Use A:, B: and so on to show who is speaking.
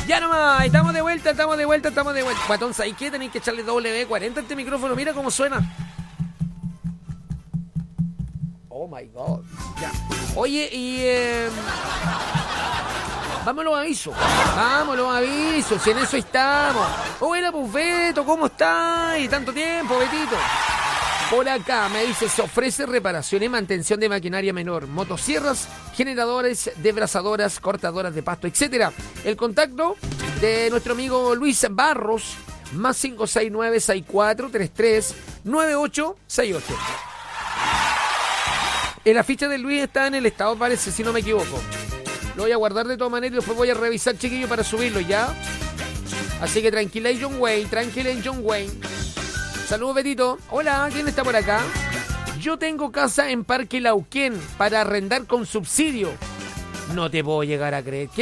A: Ya nomás, estamos de vuelta. Guatón, ¿sabes qué? Tenéis que echarle W40 a este micrófono. Mira cómo suena. Oh my God. Ya. Oye, y vámonos a aviso, si en eso estamos. Hola, pues Beto, ¿cómo estás? Y tanto tiempo, Betito. Por acá me dice, se ofrece reparación y mantención de maquinaria menor, motosierras, generadores, desbrazadoras, cortadoras de pasto, etcétera. El contacto de nuestro amigo Luis Barros, más 569-6433-9868. El afiche de Luis está en el estado, parece, si no me equivoco. Lo voy a guardar de todas maneras y después voy a revisar, chiquillo, para subirlo, ¿ya? Así que tranquila, John Wayne. Saludos, Betito. Hola, ¿quién está por acá? Yo tengo casa en Parque Lauquén para arrendar con subsidio. No te puedo llegar a creer.